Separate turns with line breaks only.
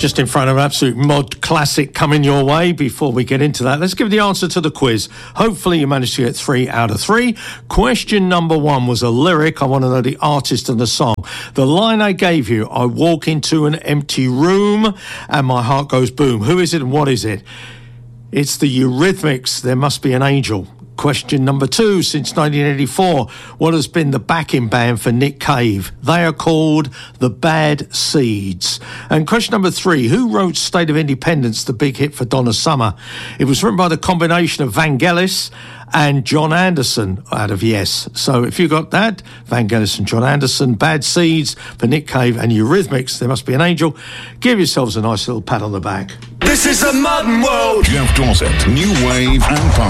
Just in front of an absolute mod classic coming your way. Before we get into that, let's give the answer to the quiz. Hopefully you managed to get 3 out of 3. Question number 1 was a lyric. I want to know the artist and the song. The line I gave you, I walk into an empty room and my heart goes boom. Who is it and what is it? It's the Eurythmics, There Must Be an Angel. Question number 2, since 1984, what has been the backing band for Nick Cave? They are called the Bad Seeds. And question number 3, who wrote State of Independence, the big hit for Donna Summer? It was written by the combination of Vangelis and John Anderson out of Yes. So if you got that, Vangelis and John Anderson, Bad Seeds for Nick Cave and Eurythmics, There Must Be an Angel. Give yourselves a nice little pat on the back.
This is the modern world.
Jeff Dorset, New Wave and Pop.